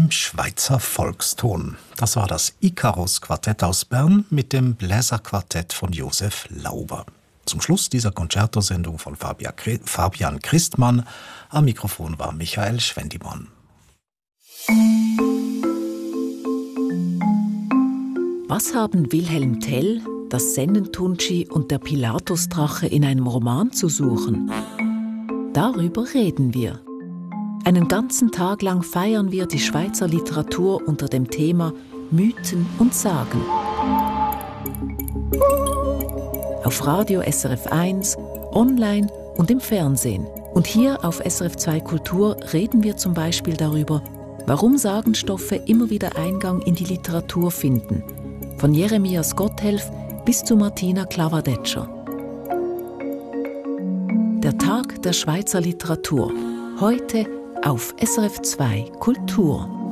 im Schweizer Volkston. Das war das Ikarus-Quartett aus Bern mit dem Bläserquartett von Josef Lauber. Zum Schluss dieser Concerto-Sendung von Fabian Christmann. Am Mikrofon war Michael Schwendimann. Was haben Wilhelm Tell, das Sennentuntschi und der Pilatusdrache in einem Roman zu suchen? Darüber reden wir. Einen ganzen Tag lang feiern wir die Schweizer Literatur unter dem Thema Mythen und Sagen. Auf Radio SRF 1, online und im Fernsehen. Und hier auf SRF 2 Kultur reden wir zum Beispiel darüber, warum Sagenstoffe immer wieder Eingang in die Literatur finden. Von Jeremias Gotthelf bis zu Martina Klavadetscher. Der Tag der Schweizer Literatur. Heute auf SRF 2 Kultur.